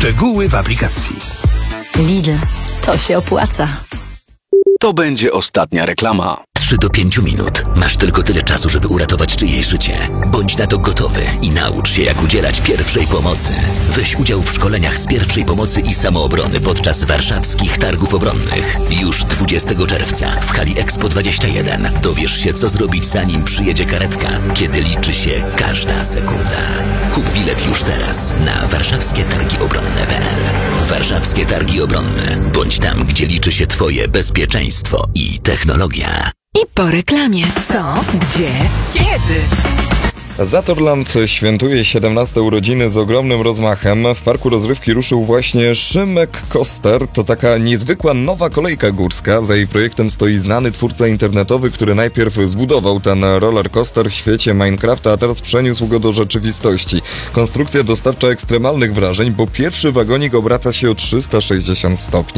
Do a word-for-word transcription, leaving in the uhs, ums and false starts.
Szczegóły w aplikacji. Lidl, to się opłaca. To będzie ostatnia reklama. trzy do pięciu minut. Masz tylko tyle czasu, żeby uratować czyjeś życie. Bądź na to gotowy i naucz się, jak udzielać pierwszej pomocy. Weź udział w szkoleniach z pierwszej pomocy i samoobrony podczas warszawskich targów obronnych. Już dwudziestego czerwca w hali Expo dwadzieścia jeden dowiesz się, co zrobić, zanim przyjedzie karetka, kiedy liczy się każda sekunda. Kup bilet już teraz na warszawskie targi obronne kropka p l. Warszawskie Targi Obronne. Bądź tam, gdzie liczy się Twoje bezpieczeństwo i technologia. I po reklamie. Co? Gdzie? Kiedy? Zatorland świętuje siedemnaste urodziny z ogromnym rozmachem. W parku rozrywki ruszył właśnie Szymek Coaster. To taka niezwykła nowa kolejka górska. Za jej projektem stoi znany twórca internetowy, który najpierw zbudował ten roller coaster w świecie Minecrafta, a teraz przeniósł go do rzeczywistości. Konstrukcja dostarcza ekstremalnych wrażeń, bo pierwszy wagonik obraca się o trzysta sześćdziesiąt stopni.